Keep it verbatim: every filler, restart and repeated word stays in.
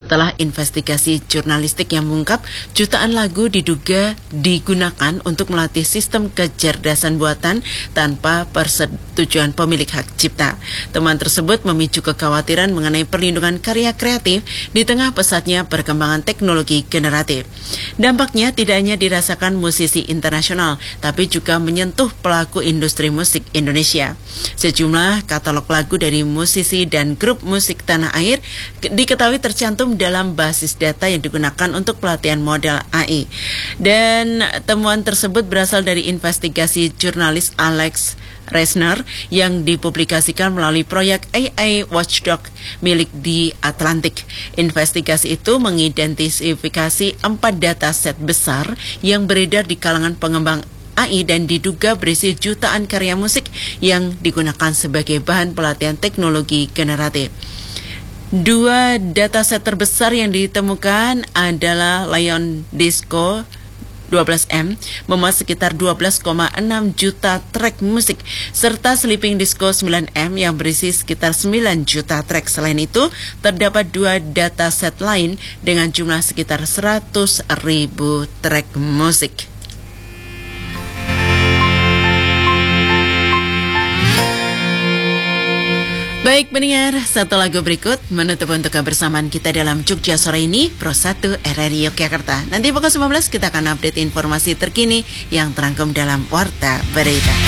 setelah investigasi jurnalistik yang mengungkap jutaan lagu diduga digunakan untuk melatih sistem kecerdasan buatan tanpa persetujuan pemilik hak cipta. Temuan tersebut memicu kekhawatiran mengenai perlindungan karya kreatif di tengah pesatnya perkembangan teknologi generatif. Dampaknya tidak hanya dirasakan musisi internasional, tapi juga menyentuh pelaku industri musik Indonesia. Sejumlah katalog lagu dari musisi dan grup musik tanah air diketahui tercantum dalam basis data yang digunakan untuk pelatihan model A I. Dan temuan tersebut berasal dari investigasi jurnalis Alex Reisner yang dipublikasikan melalui proyek A I Watchdog milik The Atlantic. Investigasi itu mengidentifikasi empat dataset besar yang beredar di kalangan pengembang A I dan diduga berisi jutaan karya musik yang digunakan sebagai bahan pelatihan teknologi generatif. Dua dataset terbesar yang ditemukan adalah Lion Disco dua belas M memuat sekitar dua belas koma enam juta track musik serta Sleeping Disco sembilan M yang berisi sekitar sembilan juta track. Selain itu, terdapat dua dataset lain dengan jumlah sekitar seratus ribu track musik. Baik pendengar, satu lagu berikut menutup untuk kebersamaan kita dalam Jogja Sore ini, Pro satu R R I Yogyakarta. Nanti pukul sembilan belas kita akan update informasi terkini yang terangkum dalam Warta Berita.